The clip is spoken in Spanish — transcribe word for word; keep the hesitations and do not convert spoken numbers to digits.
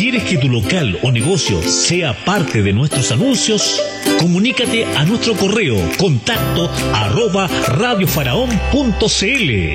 ¿Quieres que tu local o negocio sea parte de nuestros anuncios? Comunícate a nuestro correo contacto arroba radiofaraón punto cl.